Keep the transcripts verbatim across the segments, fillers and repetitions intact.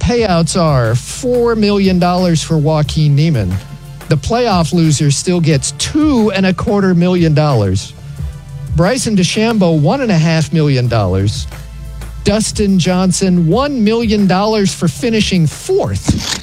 payouts are four million dollars for Joaquin Neiman. The playoff loser still gets two and a quarter million dollars. Bryson DeChambeau, one and a half million dollars. Dustin Johnson, one million dollars for finishing fourth.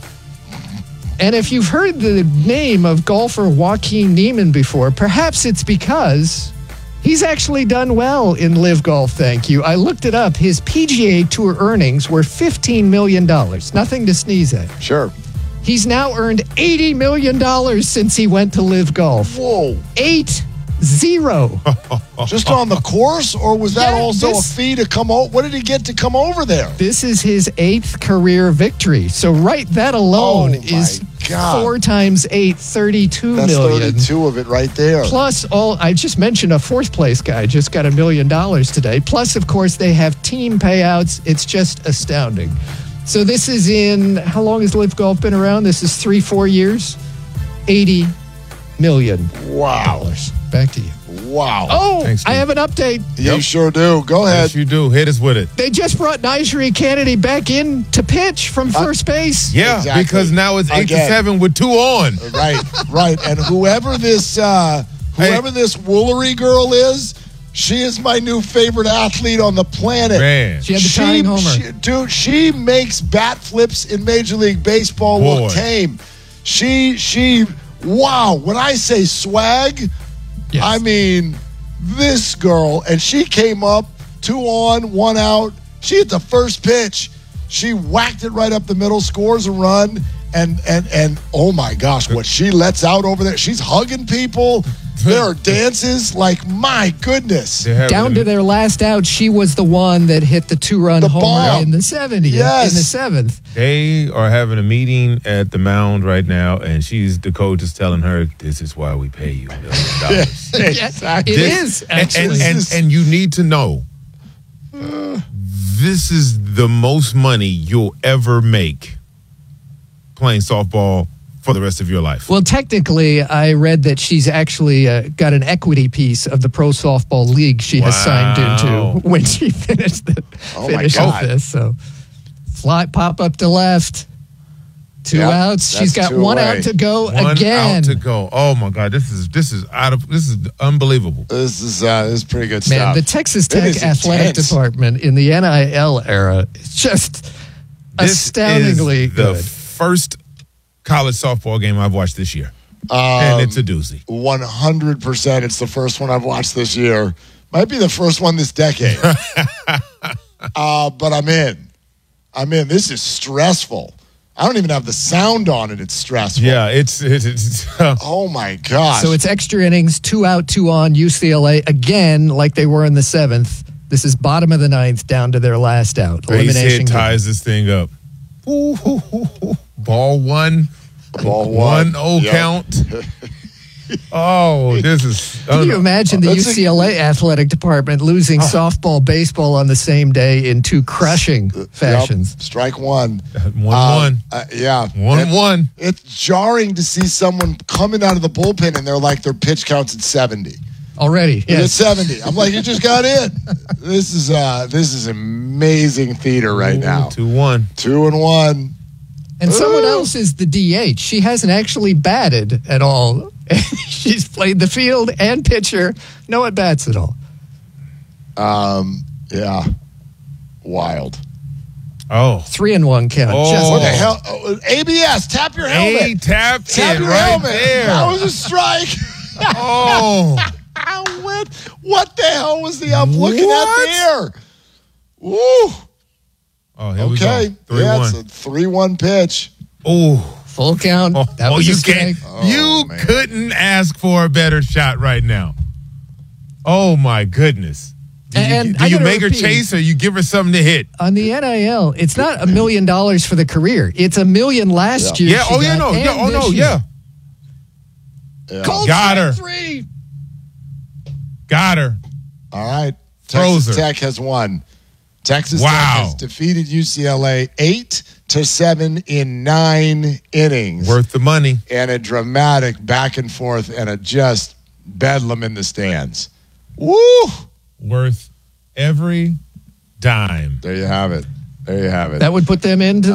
And if you've heard the name of golfer Joaquin Neiman before, perhaps it's because he's actually done well in Live Golf, thank you. I looked it up. His P G A Tour earnings were fifteen million dollars. Nothing to sneeze at. Sure. He's now earned eighty million dollars since he went to Live Golf. Whoa. Eight zero. Just on the course, or was that Yeah, also this- a fee to come over? What did he get to come over there? This is his eighth career victory. So right, that alone Oh, my is God. four times eight, thirty-two That's million. thirty-two of it right there. Plus, all I just mentioned a fourth place guy just got a million dollars today. Plus, of course, they have team payouts. It's just astounding. So this is in, how long has Live Golf been around? This is three, four years. eighty million Wow. dollars. Back to you. Wow. Oh, Thanks, I Steve. have an update. You Yep. sure do. Go ahead. Yes, you do. Hit us with it. They just brought Nigeri Kennedy back in to pitch from first base. Yeah, Exactly. because now it's eight Again. to seven with two on. Right, right. And whoever this uh, whoever this Woolery girl is, she is my new favorite athlete on the planet. Man. She had the tying homer. she- dude, she makes bat flips in Major League Baseball Boy. look tame. She she wow, when I say swag, Yes. I mean this girl, and she came up two on, one out. She hit the first pitch. She whacked it right up the middle, scores a run, and and and oh my gosh, what she lets out over there! She's hugging people. There are dances, like my goodness. They're having Down a- to their last out, she was the one that hit the two-run The homer bomb. in the seventieth, Yes. in the seventh. They are having a meeting at the mound right now, and she's the coach is telling her, "This is why we pay you a million dollars." Exactly. It This- is, and, actually. and, This and, is- and you need to know, this is the most money you'll ever make playing softball for the rest of your life. Well, technically, I read that she's actually uh, got an equity piece of the Pro Softball League she has signed Wow. into when she finished the Oh, my finished God. this. So, fly pop up to left, two Yep, outs. that's She's got two one away. out to go One again. out to go. Oh my God, this is this is out of this is unbelievable. This is uh, this is pretty good Man, stuff. the Texas It Tech is athletic intense. department in the N I L era is just This astoundingly is the good. first college softball game I've watched this year, Um, and it's a doozy. one hundred percent. It's the first one I've watched this year. Might be the first one this decade. uh, but I'm in. I'm in. This is stressful. I don't even have the sound on it. It's stressful. Yeah, it's it's. it's uh, Oh, my gosh. So it's extra innings, two out, two on, U C L A again, like they were in the seventh. This is bottom of the ninth, down to their last out. base Elimination hit game. ties this thing up. Ooh, hoo, hoo, hoo. Ball one, Ball one. one oh Yep. count. Oh, this is. Can you imagine the U That's a- C L A athletic department losing softball, baseball on the same day in two crushing fashions? Yep. Strike one. One Uh, one. uh, yeah. One It- one. It's jarring to see someone coming out of the bullpen and they're like their pitch counts at seventy. Already, It's at yes. seventy. I'm like, you just got in. This is uh this is amazing theater right now. Two one. Two and one. And someone Ooh. else is the D H. She hasn't actually batted at all. She's played the field and pitcher. No at bats at all. Um, yeah. Wild. Oh, Three and one count. Oh. Just What the hell? Oh, A B S, tap your helmet. A tap tap in your right helmet. there. That was a strike. Oh, what, what the hell was the ump looking What? at there? Woo. oh, here Okay. we go. Three yeah, one. it's a three one pitch. Oh, full count. oh, That oh, was you a strike. can't. you man. couldn't ask for a better shot right now. Oh my goodness. Do you, And do I you gotta make her repeat. chase or you give her something to hit? On the N I L, it's not a million dollars for the career. It's a million last Yeah. year. Yeah. she Oh yeah. got, No. Yeah. and Oh no. this year. Yeah. Yeah. Cold Got strike her. Three. Got her. All right. Froze Texas her. Tech has won. Texas Wow. Tech has defeated U C L A eight to seven in nine innings. Worth the money. And a dramatic back and forth and a just bedlam in the stands. Woo! Worth every dime. There you have it. There you have it. That would put them into